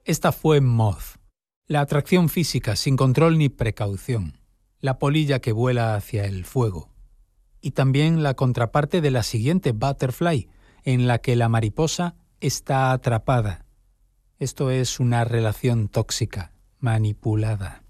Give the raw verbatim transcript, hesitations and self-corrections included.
Esta fue Moth, la atracción física sin control ni precaución, la polilla que vuela hacia el fuego. Y también la contraparte de la siguiente, Butterfly, en la que la mariposa está atrapada. Esto es una relación tóxica, manipulada.